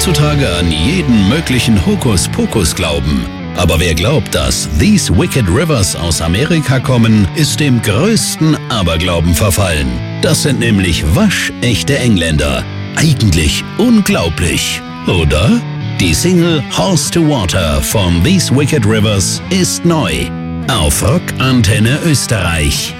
heutzutage an jeden möglichen Hokuspokus glauben. Aber wer glaubt, dass These Wicked Rivers aus Amerika kommen, ist dem größten Aberglauben verfallen. Das sind nämlich waschechte Engländer. Eigentlich unglaublich, oder? Die Single Horse to Water von These Wicked Rivers ist neu. Auf Rock Antenne Österreich.